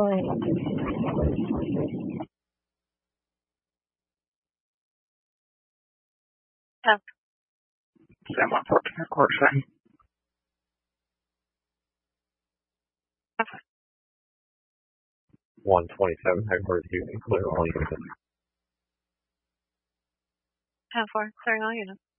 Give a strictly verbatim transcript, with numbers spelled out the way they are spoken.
point. Tough. Sam one fourteen at court sign. one twenty-seven, I've heard you can clear all units. Ten four, clearing all units.